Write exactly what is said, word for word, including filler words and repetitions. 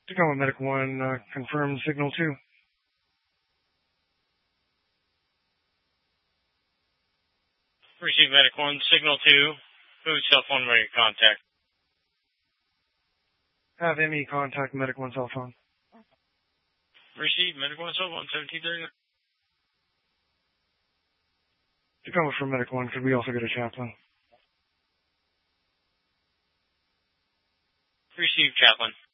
Tacoma Medic one, uh, confirm signal two. Receive Medic one, signal two. Who's cell phone ready to contact? Have M E contact Medic one cell phone. Receive Medic one, cell phone, seventeen thirty. Tacoma for Medic one, could we also get a chaplain? Receive Chaplain.